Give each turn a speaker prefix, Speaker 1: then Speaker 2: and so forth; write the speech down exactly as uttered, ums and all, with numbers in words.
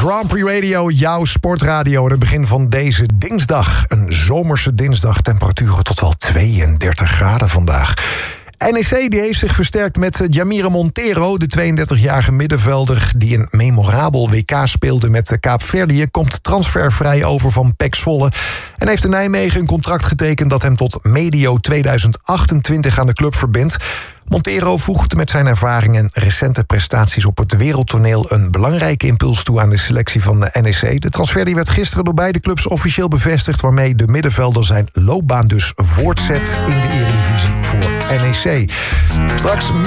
Speaker 1: Grand Prix Radio, jouw sportradio. Het begin van deze dinsdag. Een zomerse dinsdag. Temperaturen tot wel tweeëndertig graden vandaag. N E C die heeft zich versterkt met Jamire Monteiro, de tweeëndertigjarige middenvelder die een memorabel W K speelde met Kaapverdië, komt transfervrij over van P E C Zwolle en heeft in Nijmegen een contract getekend dat hem tot medio tweeduizend achtentwintig aan de club verbindt. Monteiro voegt met zijn ervaring en recente prestaties op het wereldtoneel een belangrijke impuls toe aan de selectie van de N E C. De transfer die werd gisteren door beide clubs officieel bevestigd, waarmee de middenvelder zijn loopbaan dus voortzet in de Eredivisie voor N E C. Straks